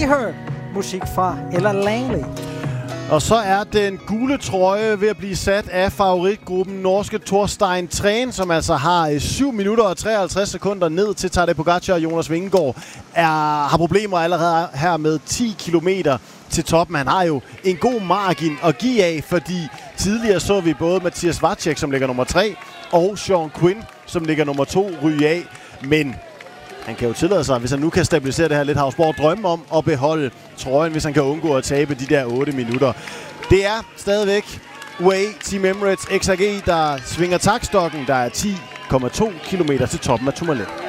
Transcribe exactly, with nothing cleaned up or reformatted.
Her, musik fra Ella Langley. Og så er den gule trøje ved at blive sat af favoritgruppen norske Thorstein Træn, som altså har syv minutter og treoghalvtreds sekunder ned til Tadej Pogacar og Jonas Vingegaard. Er, har problemer allerede her med ti kilometer til toppen. Han har jo en god margin at give af, fordi tidligere så vi både Mathias Vacek, som ligger nummer tre, og Sean Quinn, som ligger nummer to, ryge af. Men han kan jo tillade sig, hvis han nu kan stabilisere det her lidt havsborg, drømme om at beholde trøjen, hvis han kan undgå at tabe de der otte minutter. Det er stadigvæk U A E Team Emirates X A G, der svinger takstokken. Der er ti komma to kilometer til toppen af Tourmalet.